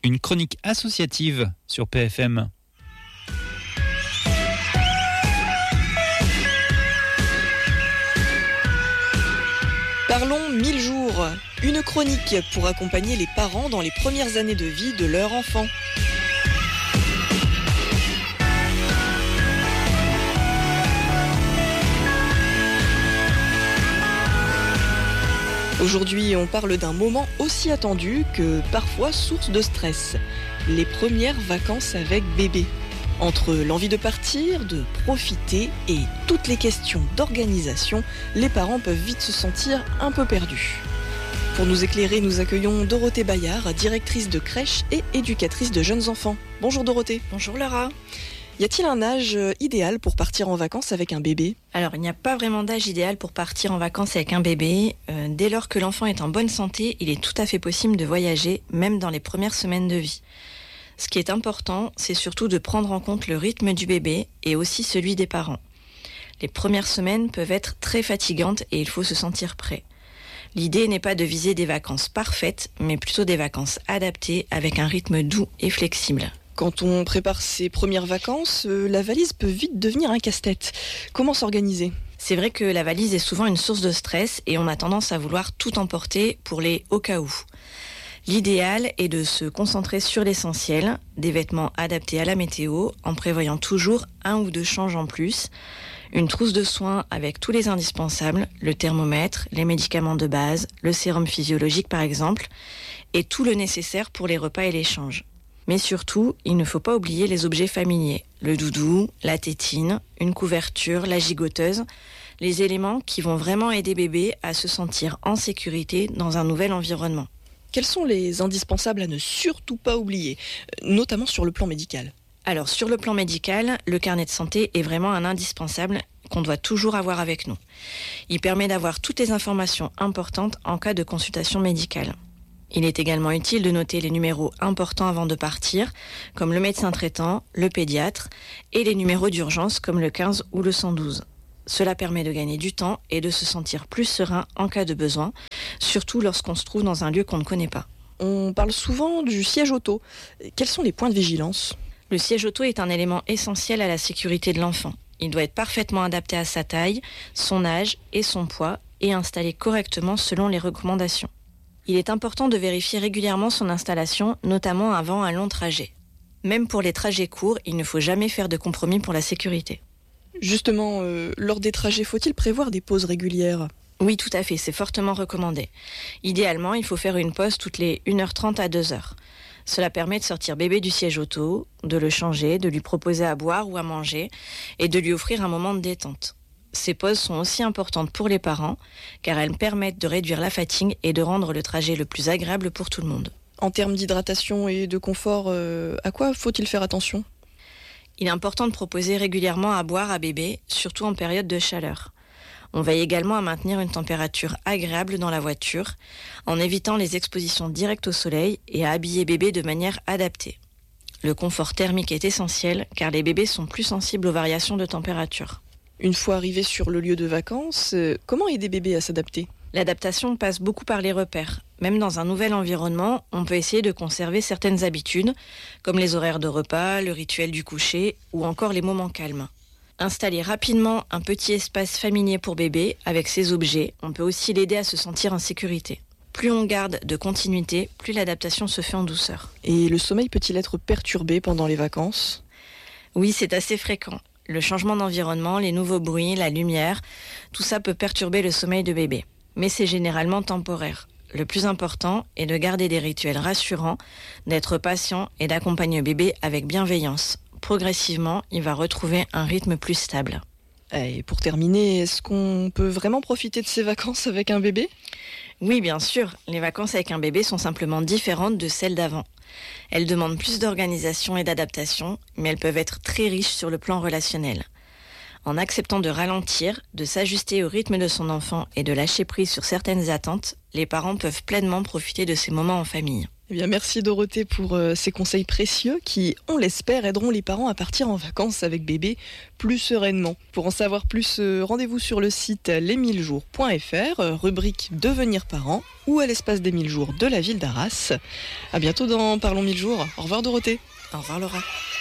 une chronique associative sur PFM. Parlons 1000 jours, une chronique pour accompagner les parents dans les premières années de vie de leur enfant. Aujourd'hui, on parle d'un moment aussi attendu que parfois source de stress. Les premières vacances avec bébé. Entre l'envie de partir, de profiter et toutes les questions d'organisation, les parents peuvent vite se sentir un peu perdus. Pour nous éclairer, nous accueillons Dorothée Bayard, directrice de crèche et éducatrice de jeunes enfants. Bonjour Dorothée. Bonjour Laura. Y a-t-il un âge idéal pour partir en vacances avec un bébé ? Alors, il n'y a pas vraiment d'âge idéal pour partir en vacances avec un bébé. Dès lors que l'enfant est en bonne santé, il est tout à fait possible de voyager, même dans les premières semaines de vie. Ce qui est important, c'est surtout de prendre en compte le rythme du bébé et aussi celui des parents. Les premières semaines peuvent être très fatigantes et il faut se sentir prêt. L'idée n'est pas de viser des vacances parfaites, mais plutôt des vacances adaptées avec un rythme doux et flexible. Quand on prépare ses premières vacances, la valise peut vite devenir un casse-tête. Comment s'organiser ? C'est vrai que la valise est souvent une source de stress et on a tendance à vouloir tout emporter pour les au cas où. L'idéal est de se concentrer sur l'essentiel, des vêtements adaptés à la météo, en prévoyant toujours 1 ou 2 changes en plus, une trousse de soins avec tous les indispensables, le thermomètre, les médicaments de base, le sérum physiologique par exemple, et tout le nécessaire pour les repas et l'échange. Mais surtout, il ne faut pas oublier les objets familiers, le doudou, la tétine, une couverture, la gigoteuse, les éléments qui vont vraiment aider bébé à se sentir en sécurité dans un nouvel environnement. Quels sont les indispensables à ne surtout pas oublier, notamment sur le plan médical ? Alors, sur le plan médical, le carnet de santé est vraiment un indispensable qu'on doit toujours avoir avec nous. Il permet d'avoir toutes les informations importantes en cas de consultation médicale. Il est également utile de noter les numéros importants avant de partir, comme le médecin traitant, le pédiatre, et les numéros d'urgence comme le 15 ou le 112. Cela permet de gagner du temps et de se sentir plus serein en cas de besoin, surtout lorsqu'on se trouve dans un lieu qu'on ne connaît pas. On parle souvent du siège auto. Quels sont les points de vigilance ? Le siège auto est un élément essentiel à la sécurité de l'enfant. Il doit être parfaitement adapté à sa taille, son âge et son poids et installé correctement selon les recommandations. Il est important de vérifier régulièrement son installation, notamment avant un long trajet. Même pour les trajets courts, il ne faut jamais faire de compromis pour la sécurité. Justement, lors des trajets, faut-il prévoir des pauses régulières ? Oui, tout à fait, c'est fortement recommandé. Idéalement, il faut faire une pause toutes les 1h30 à 2h. Cela permet de sortir bébé du siège auto, de le changer, de lui proposer à boire ou à manger et de lui offrir un moment de détente. Ces pauses sont aussi importantes pour les parents car elles permettent de réduire la fatigue et de rendre le trajet le plus agréable pour tout le monde. En termes d'hydratation et de confort, à quoi faut-il faire attention ? Il est important de proposer régulièrement à boire à bébé, surtout en période de chaleur. On veille également à maintenir une température agréable dans la voiture, en évitant les expositions directes au soleil et à habiller bébé de manière adaptée. Le confort thermique est essentiel car les bébés sont plus sensibles aux variations de température. Une fois arrivé sur le lieu de vacances, comment aider bébé à s'adapter ? L'adaptation passe beaucoup par les repères. Même dans un nouvel environnement, on peut essayer de conserver certaines habitudes, comme les horaires de repas, le rituel du coucher ou encore les moments calmes. Installer rapidement un petit espace familier pour bébé avec ses objets, on peut aussi l'aider à se sentir en sécurité. Plus on garde de continuité, plus l'adaptation se fait en douceur. Et le sommeil peut-il être perturbé pendant les vacances ? Oui, c'est assez fréquent. Le changement d'environnement, les nouveaux bruits, la lumière, tout ça peut perturber le sommeil de bébé. Mais c'est généralement temporaire. Le plus important est de garder des rituels rassurants, d'être patient et d'accompagner bébé avec bienveillance. Progressivement, il va retrouver un rythme plus stable. Et pour terminer, est-ce qu'on peut vraiment profiter de ses vacances avec un bébé ? Oui, bien sûr. Les vacances avec un bébé sont simplement différentes de celles d'avant. Elles demandent plus d'organisation et d'adaptation, mais elles peuvent être très riches sur le plan relationnel. En acceptant de ralentir, de s'ajuster au rythme de son enfant et de lâcher prise sur certaines attentes, les parents peuvent pleinement profiter de ces moments en famille. Eh bien, merci Dorothée pour ces conseils précieux qui, on l'espère, aideront les parents à partir en vacances avec bébé plus sereinement. Pour en savoir plus, rendez-vous sur le site les1000jours.fr, rubrique Devenir parent, ou à l'espace des 1000 jours de la ville d'Arras. À bientôt dans Parlons 1000 jours. Au revoir Dorothée. Au revoir Laura.